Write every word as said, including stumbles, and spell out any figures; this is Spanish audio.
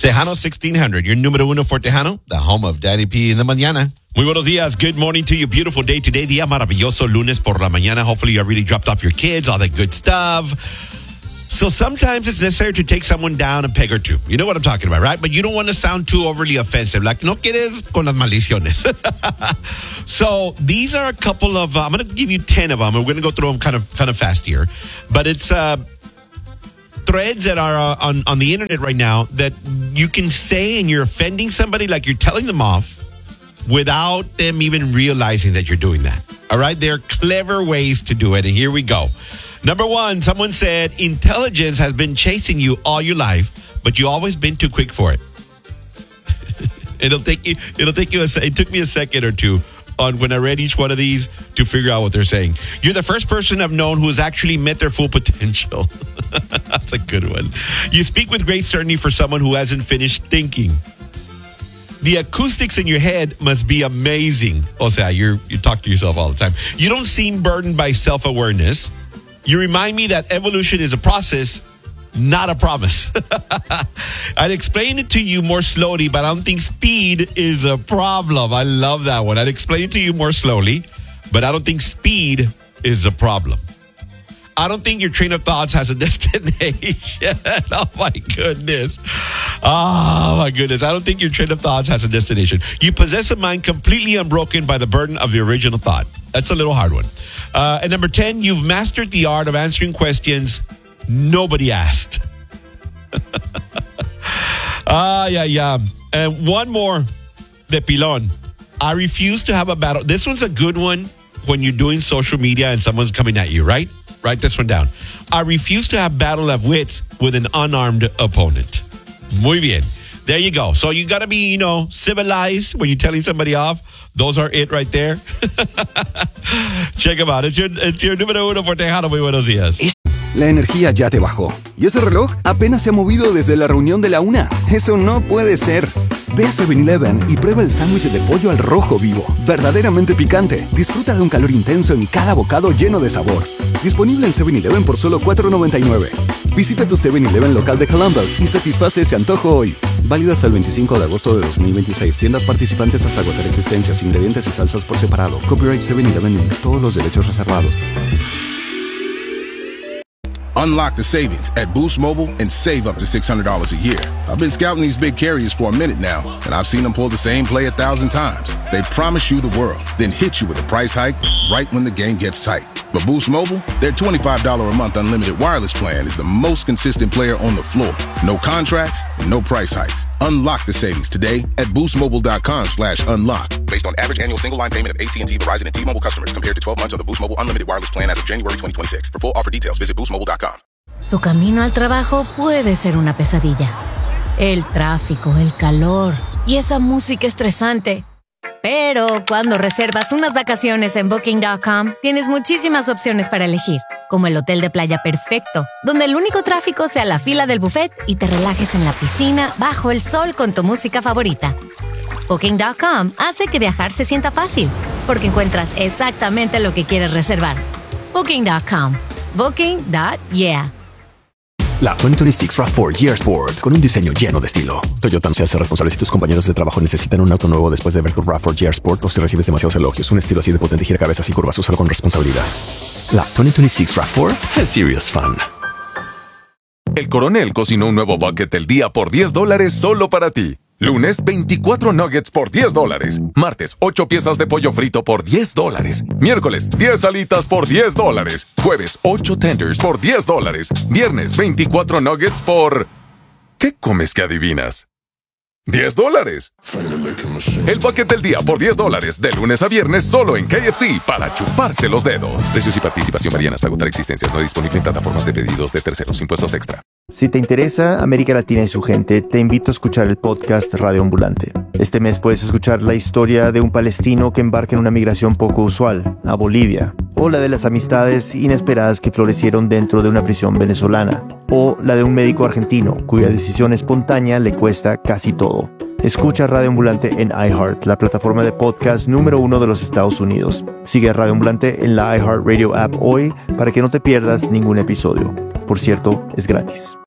Tejano sixteen hundred, your número uno for Tejano, the home of Daddy P in the mañana. Muy buenos días. Good morning to you. Beautiful day today. Día maravilloso, lunes por la mañana. Hopefully you already dropped off your kids, all that good stuff. So sometimes it's necessary to take someone down a peg or two. You know what I'm talking about, right? But you don't want to sound too overly offensive. Like, no quieres con las maldiciones. So these are a couple of, uh, I'm going to give you ten of them. We're going to go through them kind of kind of fast here. But it's uh, threads that are uh, on, on the internet right now that you can say and you're offending somebody, like you're telling them off without them even realizing that you're doing that. All right? There are clever ways to do it. And here we go. Number one, someone said, intelligence has been chasing you all your life, but you always been too quick for it. it'll take you, it'll take you a, it took me a second or two on when I read each one of these to figure out what they're saying. You're the first person I've known who has actually met their full potential. That's a good one. You speak with great certainty for someone who hasn't finished thinking. The acoustics in your head must be amazing. O sea, you're, you talk to yourself all the time. You don't seem burdened by self-awareness. You remind me that evolution is a process, not a promise. I'd explain it to you more slowly, but I don't think speed is a problem. I love that one. I'd explain it to you more slowly, but I don't think speed is a problem. I don't think your train of thoughts has a destination. Oh, my goodness. Oh, my goodness. I don't think your train of thoughts has a destination. You possess a mind completely unbroken by the burden of the original thought. That's a little hard one. Uh, and number ten, you've mastered the art of answering questions nobody asked. Ah, yeah, yeah. And one more, de pilon. I refuse to have a battle. This one's a good one when you're doing social media and someone's coming at you, right? Write this one down. I refuse to have battle of wits with an unarmed opponent. Muy bien. There you go. So you got to be, you know, civilized when you're telling somebody off. Those are it right there. Check them out. It's your, it's your número uno por Tejano. Muy buenos días. La energía ya te bajó. ¿Y ese reloj apenas se ha movido desde la reunión de la una? Eso no puede ser. Ve a seven eleven y prueba el sándwich de pollo al rojo vivo. Verdaderamente picante. Disfruta de un calor intenso en cada bocado lleno de sabor. Disponible en seven eleven por solo cuatro noventa y nueve. Visita tu seven eleven local de Columbus y satisface ese antojo hoy. Válido hasta el veinticinco de agosto de dos mil veintiséis. Tiendas participantes hasta agotar existencias, ingredientes y salsas por separado. Copyright seven eleven Incorporated. Todos los derechos reservados. Unlock the savings at Boost Mobile and save up to six hundred dollars a year. I've been scouting these big carriers for a minute now, and I've seen them pull the same play a thousand times. They promise you the world, then hit you with a price hike right when the game gets tight. But Boost Mobile, their twenty-five dollars a month unlimited wireless plan is the most consistent player on the floor. No contracts, no price hikes. Unlock the savings today at boostmobile.com slash unlock. Based on average annual single line payment of A T and T, Verizon, and T-Mobile customers compared to twelve months of the Boost Mobile unlimited wireless plan as of January twenty twenty-six. For full offer details, visit boost mobile dot com. Tu camino al trabajo puede ser una pesadilla. El tráfico, el calor y esa música estresante. Pero cuando reservas unas vacaciones en Booking punto com, tienes muchísimas opciones para elegir, como el hotel de playa perfecto, donde el único tráfico sea la fila del buffet y te relajes en la piscina bajo el sol con tu música favorita. Booking punto com hace que viajar se sienta fácil, porque encuentras exactamente lo que quieres reservar. Booking punto com. Booking punto yeah. La veinte veintiséis RAV cuatro G R Sport, con un diseño lleno de estilo. Toyota se hace responsable si tus compañeros de trabajo necesitan un auto nuevo después de ver tu RAV cuatro G R Sport o si recibes demasiados elogios. Un estilo así de potente gira cabezas y curvas, úsalo con responsabilidad. La veinte veintiséis RAV cuatro es serious fun. El Coronel cocinó un nuevo bucket del día por diez dólares solo para ti. Lunes, veinticuatro nuggets por diez dólares. Martes, ocho piezas de pollo frito por diez dólares. Miércoles, diez alitas por diez dólares. Jueves, ocho tenders por diez dólares. Viernes, veinticuatro nuggets por... ¿Qué comes que adivinas? diez dólares. El bucket del día por diez dólares, de lunes a viernes, solo en K F C, para chuparse los dedos. Precios y participación varían hasta agotar existencias. No disponible en plataformas de pedidos de terceros. Impuestos extra. Si te interesa América Latina y su gente, te invito a escuchar el podcast Radio Ambulante. Este mes puedes escuchar la historia de un palestino que embarca en una migración poco usual, a Bolivia, o la de las amistades inesperadas que florecieron dentro de una prisión venezolana, o la de un médico argentino cuya decisión espontánea le cuesta casi todo. Escucha Radio Ambulante en iHeart, la plataforma de podcast número uno de los Estados Unidos. Sigue a Radio Ambulante en la iHeartRadio app hoy para que no te pierdas ningún episodio. Por cierto, es gratis.